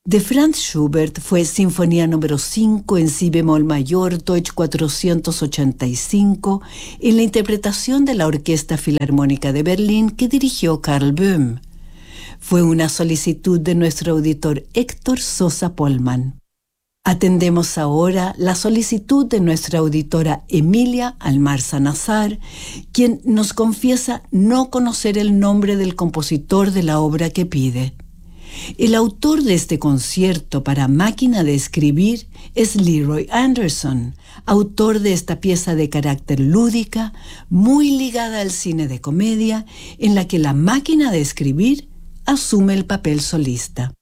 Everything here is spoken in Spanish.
De Franz Schubert fue Sinfonía número 5 en si bemol mayor, Deutsch 485, en la interpretación de la Orquesta Filarmónica de Berlín que dirigió Karl Böhm. Fue una solicitud de nuestro auditor Héctor Sosa Polman. Atendemos ahora la solicitud de nuestra auditora Emilia Almarza Nazar, quien nos confiesa no conocer el nombre del compositor de la obra que pide. El autor de este concierto para máquina de escribir es Leroy Anderson, autor de esta pieza de carácter lúdica, muy ligada al cine de comedia, en la que la máquina de escribir asume el papel solista.